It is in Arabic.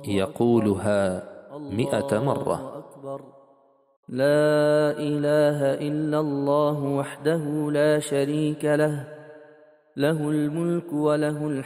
يقولها 100 مرة. لا إله إلا الله وحده لا شريك له، له الملك وله الحمد